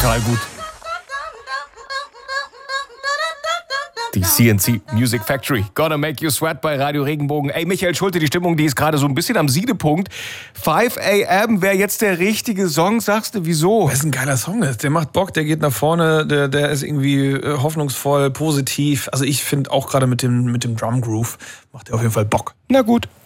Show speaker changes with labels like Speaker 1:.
Speaker 1: total gut. Die CNC Music Factory. Gonna Make You Sweat bei Radio Regenbogen. Ey, Michael Schulte, die Stimmung, die ist gerade so ein bisschen am Siedepunkt. 5 AM wäre jetzt der richtige Song, sagst du, wieso?
Speaker 2: Weil es ein geiler Song ist. Der macht Bock, der geht nach vorne, der ist irgendwie hoffnungsvoll, positiv. Also ich finde auch gerade mit dem Drum Groove macht er auf jeden Fall Bock.
Speaker 1: Na gut.